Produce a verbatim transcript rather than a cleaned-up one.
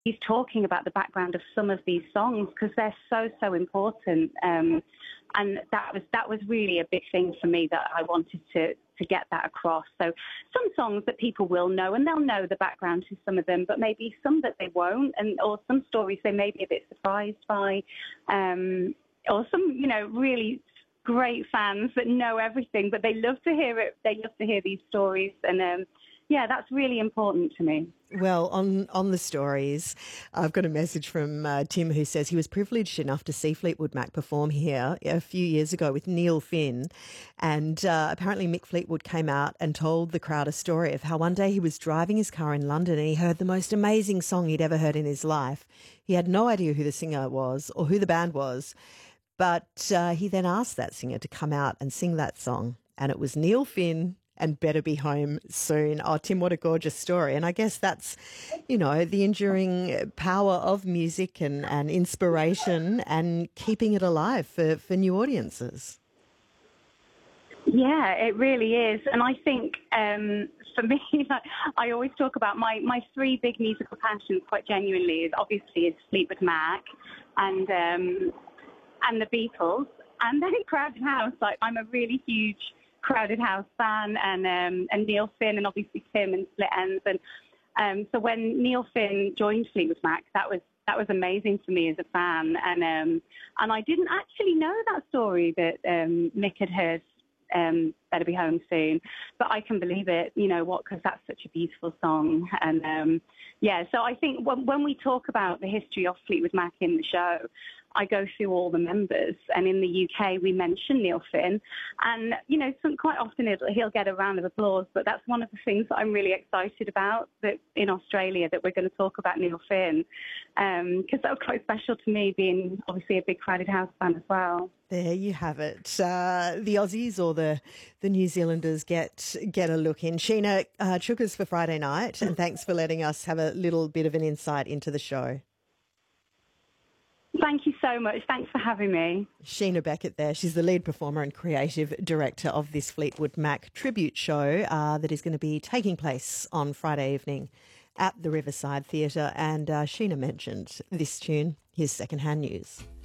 he's talking about the background of some of these songs because they're so, so important. Um, and that was that was really a big thing for me that I wanted to, to get that across. So some songs that people will know, and they'll know the background to some of them, but maybe some that they won't, and or some stories they may be a bit surprised by, um, or some, you know, really great fans that know everything, but they love to hear it. They love to hear these stories, and um, yeah, that's really important to me. Well, on, on the stories, I've got a message from uh, Tim who says he was privileged enough to see Fleetwood Mac perform here a few years ago with Neil Finn. And uh, apparently Mick Fleetwood came out and told the crowd a story of how one day he was driving his car in London and he heard the most amazing song he'd ever heard in his life. He had no idea who the singer was or who the band was, but uh, he then asked that singer to come out and sing that song. And it was Neil Finn and Better Be Home Soon. Oh, Tim, what a gorgeous story. And I guess that's, you know, the enduring power of music and, and inspiration and keeping it alive for, for new audiences. Yeah, it really is. And I think um, for me, I always talk about my, my three big musical passions quite genuinely is obviously is Fleetwood Mac and, um, and the Beatles and then Crowded House. Like, I'm a really huge Crowded House fan, and um, and Neil Finn, and obviously Tim and Split Enz, and um, so when Neil Finn joined Fleetwood Mac, that was that was amazing for me as a fan, and um, and I didn't actually know that story that um, Mick had heard. Um, Better Be Home Soon, but I can believe it. You know what? Because that's such a beautiful song, and um, yeah. So I think when, when we talk about the history of Fleetwood Mac in the show, I go through all the members, and in the U K we mention Neil Finn, and you know, some, quite often it'll, he'll get a round of applause. But that's one of the things that I'm really excited about. That in Australia, that we're going to talk about Neil Finn, because um, that was quite special to me, being obviously a big Crowded House fan as well. There you have it. Uh, the Aussies or the the New Zealanders get get a look in. Sheena, uh, chookers for Friday night, and thanks for letting us have a little bit of an insight into the show. Thank you so much. Thanks for having me. Sheena Beckett there. She's the lead performer and creative director of this Fleetwood Mac tribute show uh, that is going to be taking place on Friday evening at the Riverside Theatre. And uh, Sheena mentioned this tune. Here's Secondhand News.